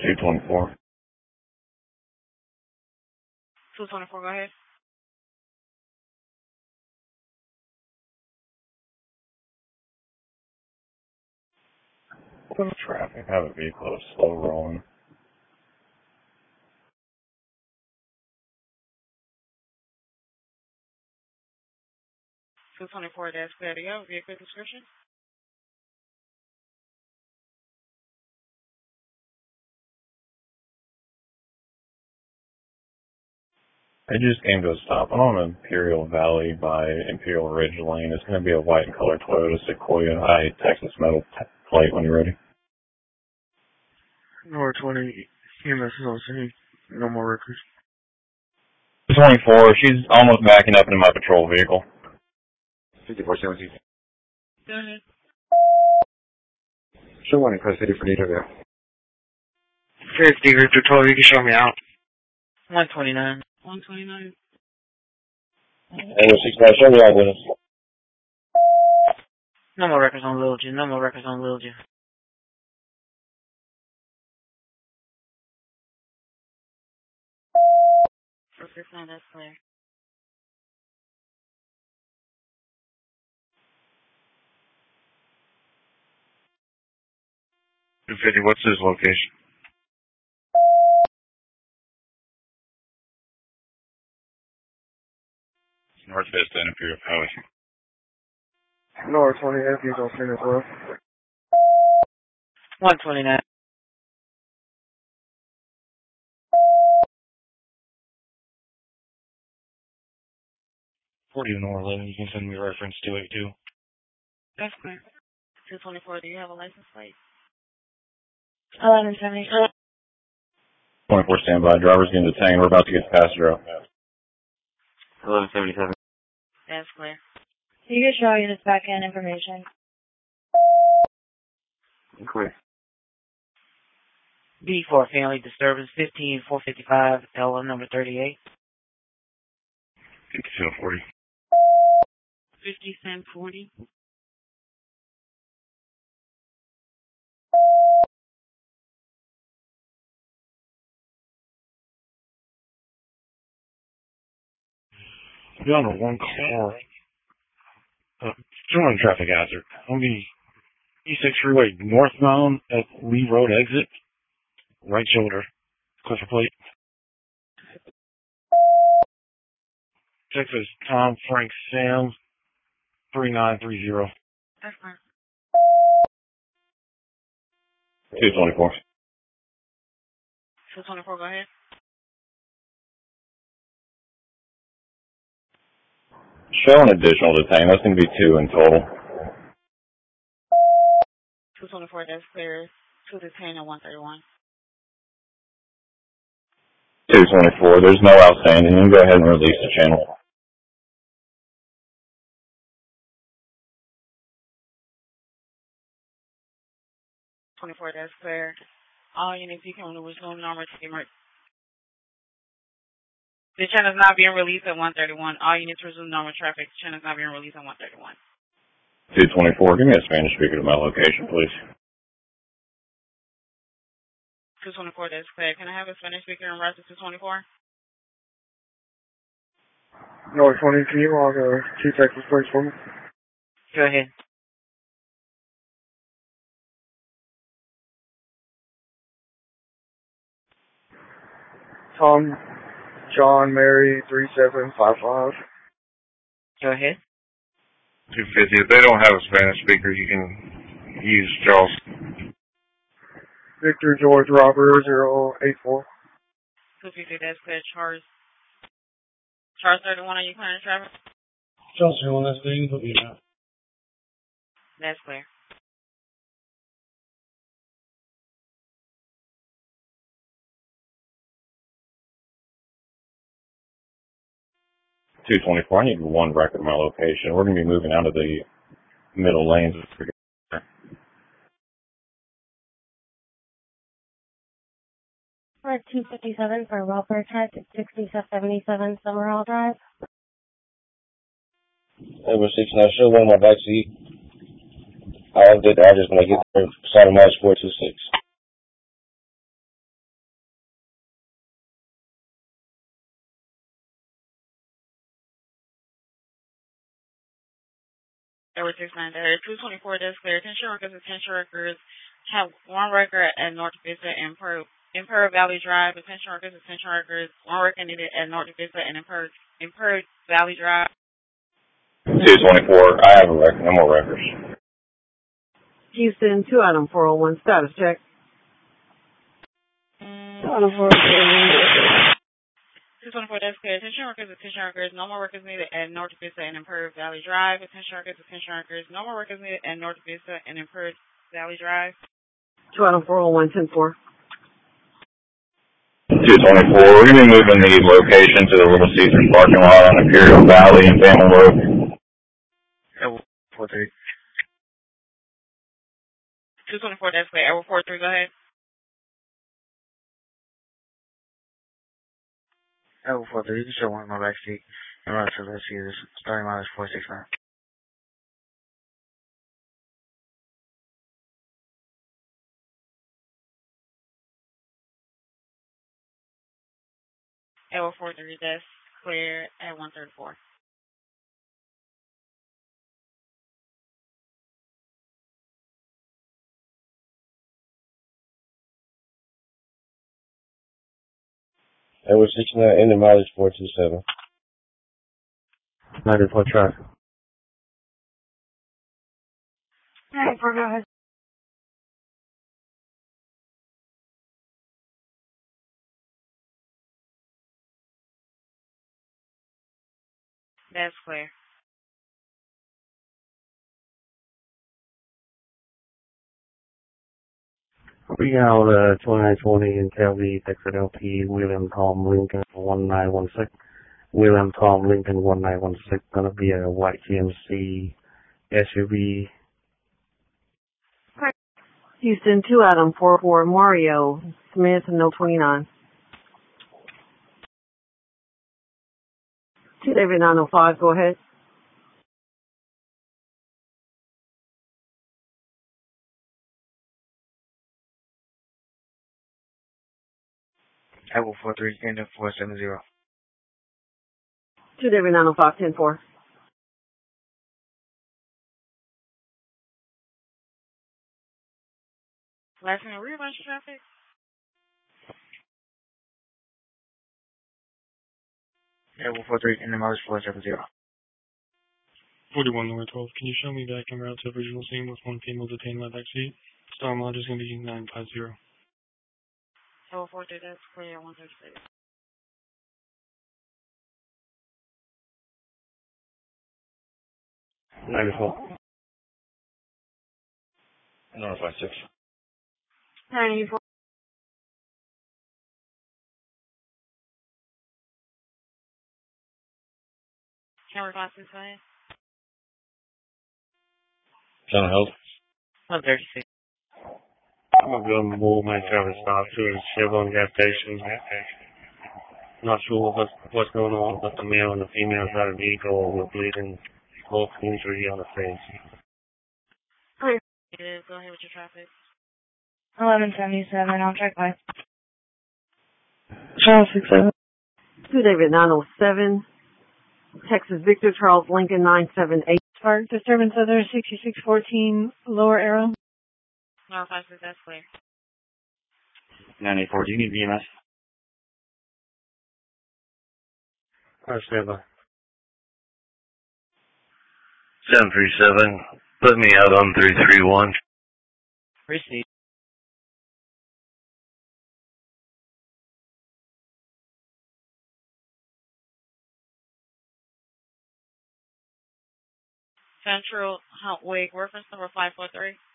224. 224, go ahead. Traffic, have a vehicle slow rolling. 224, that's clear to go. Vehicle description? I just came to a stop. I'm on Imperial Valley by Imperial Ridge Lane. It's going to be a white and color Toyota Sequoia high Texas metal plate when you're ready. North 20, EMS is on scene. No more records. 24, she's almost backing up into my patrol vehicle. 5417. Go ahead. Show one in Crest City for Nito there. 50, Victor 12, you can show me out. 129. 129. And 69, show me out with us. No more records on Lil J. No more records on Lil J. 469, that's clear. 250, what's his location? North Vista and Imperial Valley. North 20, he's on scene as well. 129. North 11, you can send me a reference 282. That's clear. 224, do you have a license plate? 1170. 24 standby. Driver's getting detained. We're about to get the passenger out. 1177. That's clear. You can show you this back end information. Clear. B4 family disturbance 15455, LM number 38. 5740. 5740. You're on a one car. Still on traffic hazard. On the E6 freeway northbound at Lee Road exit. Right shoulder. Clipper plate. Texas Tom Frank Sam 3930. That's fine. 224. 224, go ahead. Show an additional detain. That's going to be 2 in total. 224, that's clear. 2 detain and 131. 224. There's no outstanding. You can go ahead and release the channel. 24, that's clear. All units, you can resume normal teamwork. The channel is not being released at 131. All units resume normal traffic. The channel is not being released at 131. 224, give me a Spanish speaker to my location, please. 224, that's clear. Can I have a Spanish speaker in route to 224? North 20, can you log a 2 Texas plates for me? Go ahead. Tom, John, Mary, 3755. Go ahead. 250. If they don't have a Spanish speaker, you can use Charles. Victor George Robert 084. 250, that's clear. Charles 31, are you clearing traffic? Charles 31, that's good. You can put me down. That's clear. 224, I need 1 record of my location. We're going to be moving out of the middle lanes. We're at 257 for welfare check at 6777 Summerall Drive. Number 69, show one in my backseat. I'll update the address when I get there. Side of March 426. Edward 69 there. 224, that's clear. Attention workers, have one record at North Vista and Imperial Valley Drive. Attention workers, one record needed at North Vista and Imperial Valley Drive. 224, I have a record, no more records. Houston, 2 item 401, status check. 2 item 401. 224, that's clear. Attention workers, no more workers needed at North Vista and Imperial Valley Drive. Attention workers, no more workers needed at North Vista and Imperial Valley Drive. 2 item 401, 10-4. 224, we're going to be moving the location to the Little Caesars parking lot on Imperial Valley and Bama Road. Edward 43. 224, that's clear. Edward 43, go ahead. Edward 43, you can show one in my back seat. And run to the Caesars, starting mileage 469. Edward 43, that's clear at 134. Edward 69, ending mileage 427. 94 traffic. 94, go ahead. That's clear. We got 2920 in Kelby, Texas LP, William Tom Lincoln 1916. William Tom Lincoln 1916, gonna be a white GMC SUV. Houston, 2 item 44, Mario Smith, no 29. 2 David 905, go ahead. Edward 43, ending 470. 2 David 905, 10-4. Last minute rearrange traffic. Edward 43, ending mileage 470. 41 North 12. Can you show me back en route to original scene with one female detained in my backseat? Star mileage is going to be 950. Edward 43, that's clear at 136. 94. 956. 94. Camera 56, go ahead. Can I help? 136. I'm gonna go and move my traffic stop to a Chevron gas station. Not sure what's going on, but the male and the female side of the vehicle were bleeding, both injury on the face. Go ahead with your traffic. 1177, I'll check my. Charles 67. 2 David 907, Texas Victor Charles Lincoln 978. Spark disturbance other 6614 lower arrow. No, 56, that's clear. 94, do you need EMS? Stand by. 737, put me out on 331. Receipt. Central Huntwig, reference number 543.